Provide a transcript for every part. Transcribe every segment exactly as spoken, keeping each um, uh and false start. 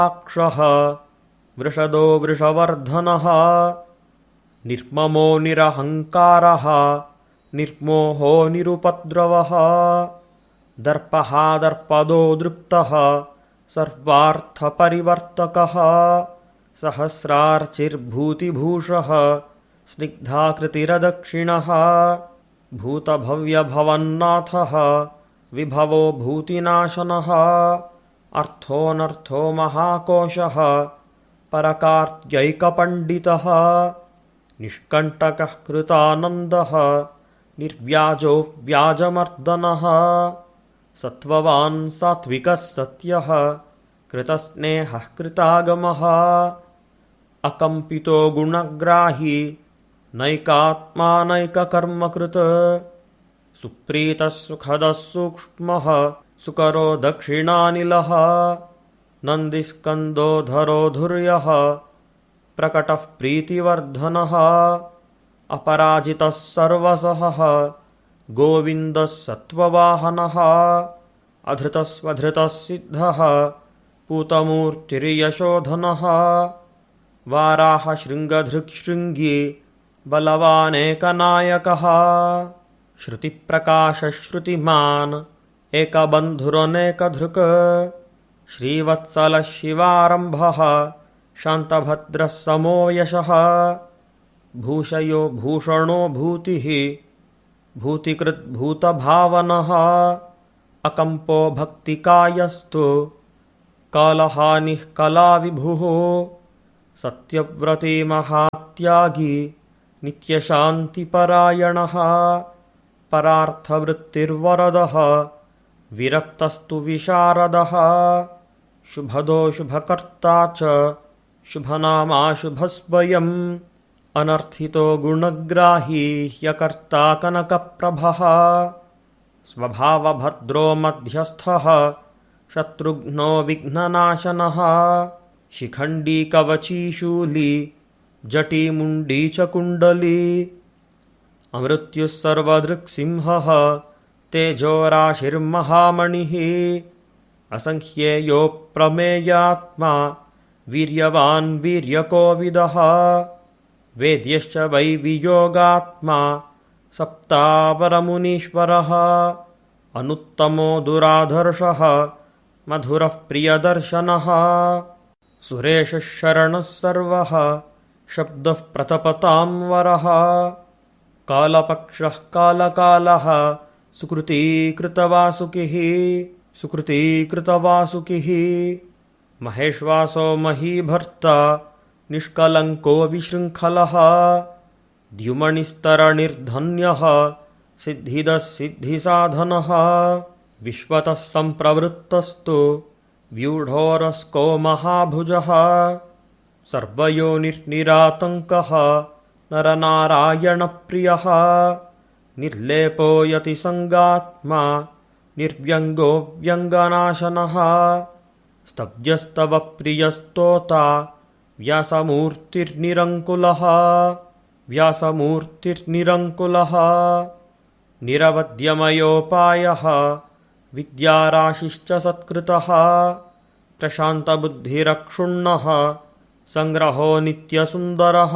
क्षः वृषदो वृषवर्धनः निर्ममो निरहङ्कारः निर्मोहो निरुपद्रवः दर्पः दर्पदो दृप्तः सर्वार्थपरिवर्तकः सहस्रार्चिर्भूतिभूषः स्निग्धाकृतिरदक्षिणः भूतभव्यभवन्नाथः विभवो भूतिनाशनः अर्थोऽनर्थो महाकोशः परकार्त्यैकपण्डितः निष्कण्टकः कृतानन्दः निर्व्याजो व्याजमर्दनः सत्त्ववान् सात्विकः सत्यः कृतस्नेहः कृतागमः अकम्पितो गुणग्राही नैकात्मा नैककर्मकृत् सुप्रीतः सुखदः सूक्ष्मः सुकरो दक्षिणानिलः नन्दिस्कन्दोधरो धुर्यः प्रकटः प्रीतिवर्धनः अपराजितः सर्वसहः गोविन्दः सत्त्ववाहनः अधृतस्वधृतः सिद्धः पूतमूर्तिर्यशोधनः वाराहशृङ्गधृक्शृङ्गी बलवानेकनायकः श्रुतिप्रकाशश्रुतिमान् एकबन्धुरनेकधृक् श्रीवत्सलः शिवारम्भः शान्तभद्रः समो यशः भूषयो भूषणो भूतिः भूतिकृद्भूतभावनः अकम्पो भक्तिकायस्तु कालहानिः कलाविभुः सत्यव्रती महात्यागी नित्यशान्तिपरायणः परार्थवृत्तिर्वरदः विरक्तस्तु विशारदः शुभदो शुभकर्ता च शुभनामा शुभस्वयम् अनर्थितो गुणग्राही ह्यकर्ता कनकप्रभः स्वभावभद्रो मध्यस्थः शत्रुघ्नो विघ्ननाशनः शिखण्डी कवची शूली जटीमुण्डी च कुण्डली अमृत्युः सर्वदृक्सिंहः तेजोराशिर्महामणिः असङ्ख्येयो प्रमेयात्मा वीर्यवान् वीर्यकोविदः वेद्यश्च वै वियोगात्मा सप्तावरमुनीश्वरः अनुत्तमो दुराधर्षः मधुरः प्रियदर्शनः सुरेशः शरणः सर्वः शब्दः प्रतपतां वरः कालपक्षः कालकालः सुकृतीकृतवासुकिः सुकृतीकृतवासुकिः महेश्वासो महीभर्ता निष्कलङ्को विशृङ्खलः द्युमणिस्तरणिर्धन्यः सिद्धिदः सिद्धिसाधनः विश्वतः सम्प्रवृत्तस्तु व्यूढोरस्को महाभुजः सर्वयोनिर्निरातङ्कः नरनारायणप्रियः निर्लेपो यतिसङ्गात्मा निर्व्यङ्गो व्यङ्गनाशनः स्तव्यस्तवप्रियस्तोता व्यासमूर्तिर्निरङ्कुलः व्यासमूर्तिर्निरङ्कुलः निरवद्यमयोपायः विद्याराशिश्च सत्कृतः प्रशान्तबुद्धिरक्षुण्णः सङ्ग्रहो नित्यसुन्दरः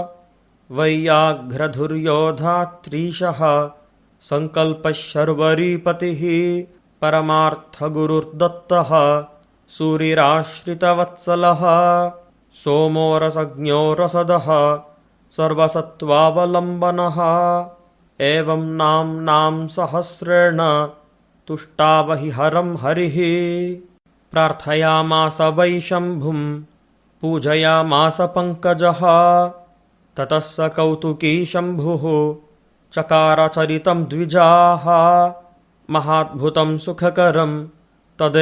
वैयाघ्रधुर्योधात्रीशः सङ्कल्पः शर्वरीपतिः परमार्थगुरुर्दत्तः सूरिराश्रितवत्सलः सोमो रसज्ञो रसदः सर्वसत्त्वावलम्बनः एवं नाम्नां सहस्रेण तुष्टावहि हरं हरिः प्रार्थयामास वै शम्भुं पूजयामास पङ्कजः ततः स कौतुकी शम्भुः चकारचरितं द्विजाः महाद्भुतं सुखकरं तदे